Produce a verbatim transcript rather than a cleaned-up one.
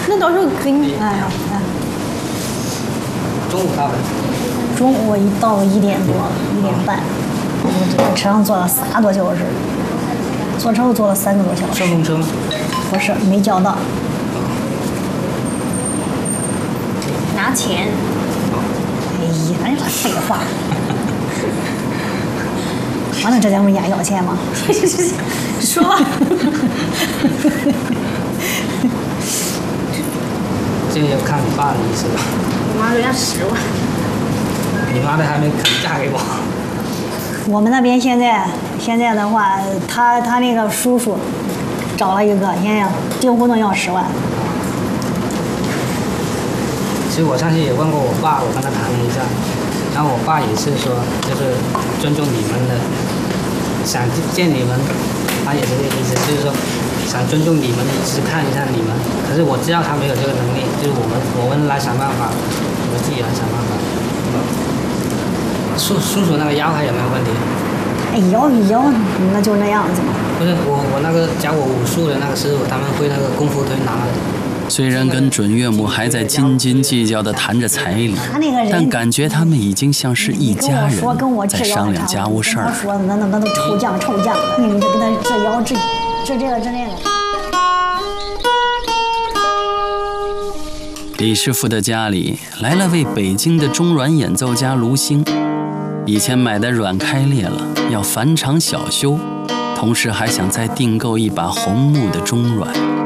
那到时候给你，哎呀，哎。 中午到的。 中午一到一点多，一点半，我在车上坐了仨多小时，坐车坐了三个多小时。 顺风车吗？ 不是，没叫到。 拿钱。 哎呀，哎呀，废话。完了，这节目演要钱吗？ 说吧。 这也看你爸的意思吧。 我妈说要十万。 你妈的还没肯嫁给我。 我们那边现在现在的话，他他那个叔叔找了一个，现在订婚都要十万。 其实我上次也问过我爸，我跟他谈了一下，然后我爸也是说，就是尊重你们的，想见你们，他也是这个意思，就是说想尊重你们，只是看一下你们。可是我知道他没有这个能力，就是我们我们来想办法，我们自己来想办法。叔叔叔那个腰还有没有问题？ 哎，腰腰那就那样子嘛。 不是我我那个教我武术的那个师傅，他们会那个功夫推拿的。 虽然跟准岳母还在斤斤计较地谈着彩礼，但感觉他们已经像是一家人，在商量家务事儿。 说那那那都臭酱臭酱的，你就给他治腰治治这个治那个。 李师傅的家里来了位北京的中阮演奏家卢星，以前买的阮开裂了，要返厂小修，同时还想再订购一把红木的中阮。